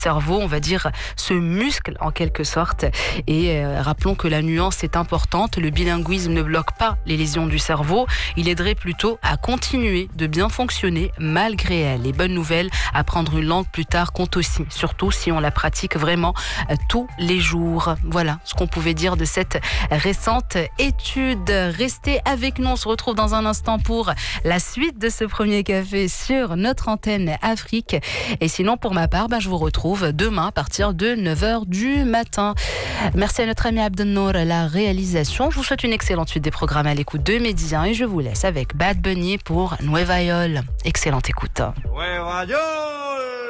cerveau, on va dire, se muscle en quelque sorte. Et rappelons que la nuance est importante. Le bilinguisme ne bloque pas les lésions du cerveau. Il aiderait plutôt à continuer de bien fonctionner malgré elle. Les bonnes nouvelles, apprendre une langue plus tard compte aussi, surtout si on la pratique vraiment tous les jours. Voilà ce qu'on pouvait dire de cette récente étude. Restez avec nous, on se retrouve dans un instant pour la suite de ce premier café sur notre antenne Afrique. Et sinon, pour ma part, je vous retrouve demain à partir de 9h du matin. Merci à notre ami Abdelnour à la réalisation. Je vous souhaite une excellente suite des programmes à l'écoute de Midi 1 et je vous laisse avec Bad Bunny pour Nueva York. Excellente écoute. Nueva York.